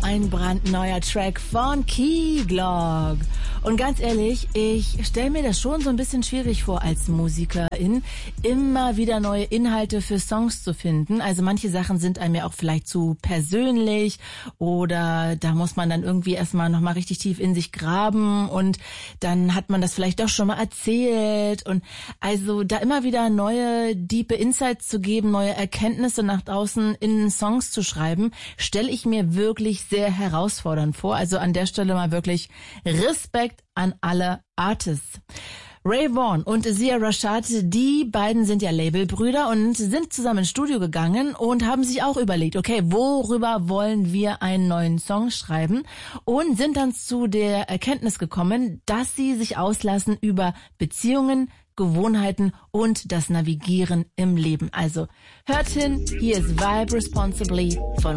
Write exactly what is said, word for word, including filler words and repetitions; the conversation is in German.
ein brandneuer Track von Key Glock. Und ganz ehrlich, ich stelle mir das schon so ein bisschen schwierig vor, als Musikerin immer wieder neue Inhalte für Songs zu finden. Also manche Sachen sind einem ja auch vielleicht zu persönlich oder da muss man dann irgendwie erstmal nochmal richtig tief in sich graben und dann hat man das vielleicht doch schon mal erzählt. Und also da immer wieder neue, diepe Insights zu geben, neue Erkenntnisse nach draußen in Songs zu schreiben, stelle ich mir wirklich sehr herausfordernd vor. Also an der Stelle mal wirklich Respekt an alle Artists. Ray Vaughn und Zia Rashad, die beiden sind ja Labelbrüder und sind zusammen ins Studio gegangen und haben sich auch überlegt, okay, worüber wollen wir einen neuen Song schreiben? Und sind dann zu der Erkenntnis gekommen, dass sie sich auslassen über Beziehungen, Gewohnheiten und das Navigieren im Leben. Also hört hin, hier ist Vibe Responsibly von